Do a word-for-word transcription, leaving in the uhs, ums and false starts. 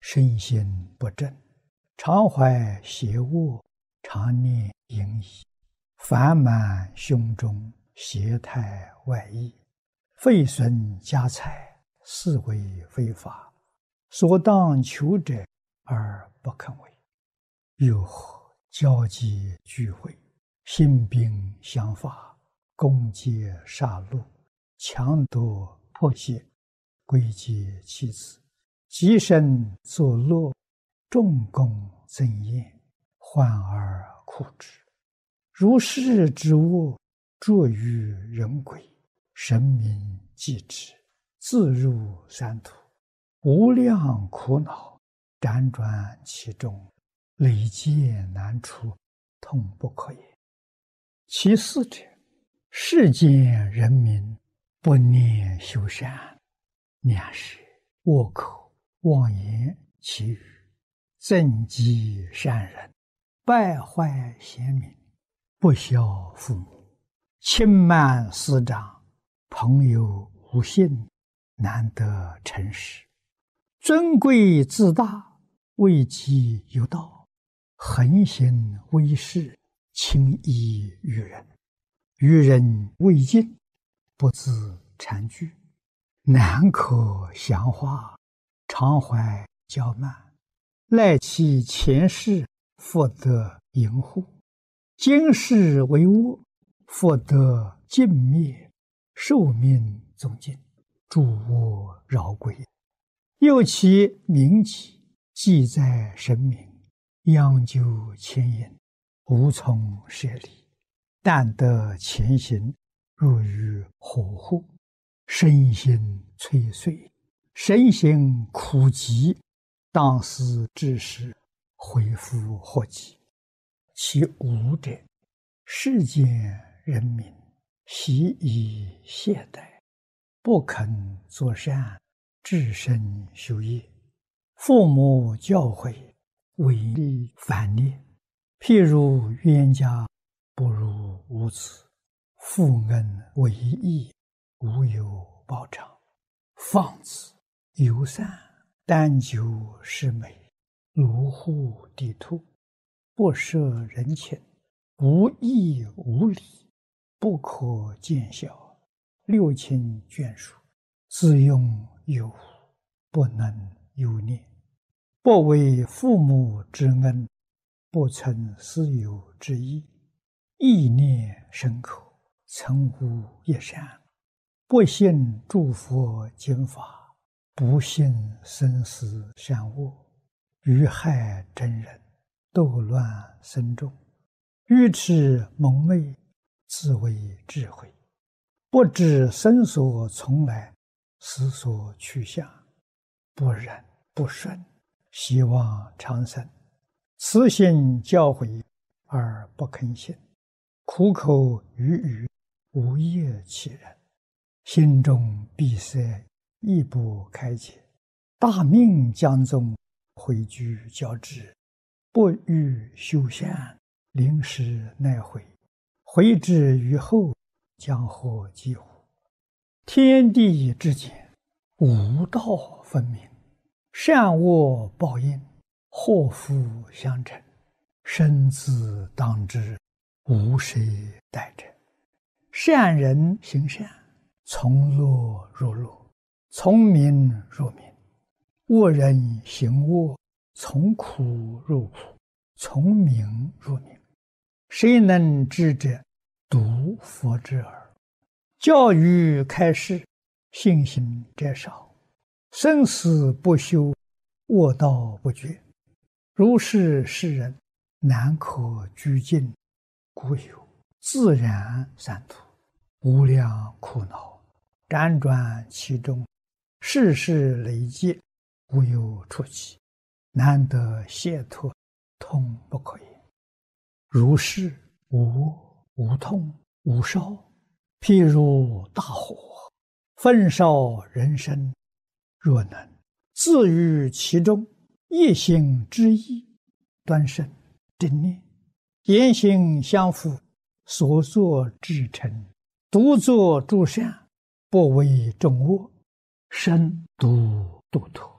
身心不正，常怀邪恶，常念淫逸，烦满胸中，邪态外溢，废损家财，是为非法。所当求者而不肯为，又何交际聚会，兴兵相伐，攻击杀戮，强夺迫胁，归结妻子，极身作乐，众功增宴，患而苦之。如是之恶，著于人鬼，神明忌之，自入三途，无量苦恼，辗转其中，累劫难出，痛不可言。其四者，世间人民不念修善，两是倭口妄言其语，增击善人，败坏贤民，不孝父母，轻慢师长，朋友无信，难得诚实，尊贵自大，位极有道，横行威势，轻易于人，于人未尽，不自惭惧，难可详化，常怀骄慢，赖其前世，复得淫护，今世为恶，复得尽灭，寿命终尽，诸恶饶归。又其名己，记在神明，央究牵引，无从舍离，但得前行，入于火户，身心摧碎，身心苦极，当思之时，恢复祸及。其五者，世间人民习以懈怠，不肯作善，至身修业，父母教诲，违逆反逆，譬如冤家不如无子，负恩为义，无有报偿，放肆游散，单求是美，卢户地兔，不摄人情，无义无礼，不可见效，六亲眷属，自用有无，不能有念，不为父母之恩，不存私有之意，意念深刻，曾无一善，不信诸佛经法，不信生死善恶，于害真人，斗乱僧众，愚痴蒙昧，自为智慧，不知生所从来，死所去向，不忍不顺，希望长生，慈心教诲而不肯信，苦口语语，无业其人，心中闭塞，亦不开解，大命将终，毁居交织，不欲修善，临时奈悔，悔之于后，将获几乎。天地之间，无道分明，善恶报应，祸福相承，生自当之，无谁代者。善人行善，从乐入乐，从名入名；恶人行恶，从苦入苦，从名入名。谁能知者，独佛之耳。教育开示，信行者少，生死不休，恶道不绝。如是世人，难可居尽，故有自然三途，无量苦恼，辗转其中，世事累劫，无有出期，难得解脱，痛不可言。如是无恶无痛无烧，譬如大火，焚烧人生，若能自于其中，一心之意，端正正念，言行相符，所作至诚，独作诸善，不为众恶，身独度脱。